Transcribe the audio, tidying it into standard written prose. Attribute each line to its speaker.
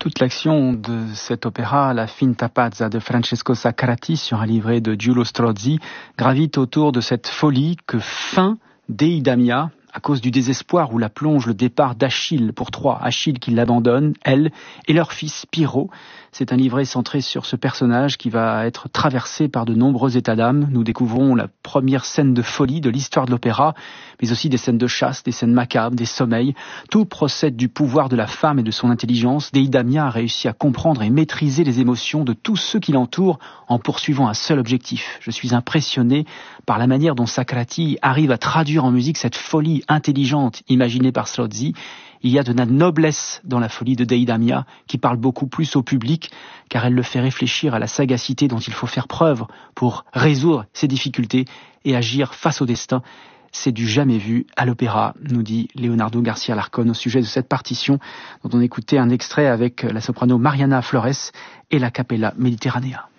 Speaker 1: Toute l'action de cet opéra, la Finta Pazza de Francesco Saccarati sur un livret de Giulio Strozzi, gravite autour de cette folie que feint Deidamia à cause du désespoir où la plonge le départ d'Achille pour Troie. Achille qui l'abandonne, elle, et leur fils Pyrrho. C'est un livret centré sur ce personnage qui va être traversé par de nombreux états d'âme. Nous découvrons la première scène de folie de l'histoire de l'opéra, mais aussi des scènes de chasse, des scènes macabres, des sommeils. Tout procède du pouvoir de la femme et de son intelligence. Deidamia a réussi à comprendre et maîtriser les émotions de tous ceux qui l'entourent en poursuivant un seul objectif. Je suis impressionné par la manière dont Saccarati arrive à traduire en musique cette folie intelligente imaginée par Strozzi. Il y a de la noblesse dans la folie de Deidamia qui parle beaucoup plus au public car elle le fait réfléchir à la sagacité dont il faut faire preuve pour résoudre ses difficultés et agir face au destin. C'est du jamais vu à l'opéra, nous dit Leonardo Garcia Larcón au sujet de cette partition dont on écoutait un extrait avec la soprano Mariana Flores et la Capella Mediterranea.